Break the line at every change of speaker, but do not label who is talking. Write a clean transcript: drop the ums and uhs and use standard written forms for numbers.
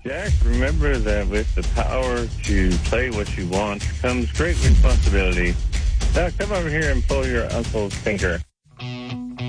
Jack, remember that with the power to play what you want comes great responsibility. Now, come over here and pull your uncle's finger.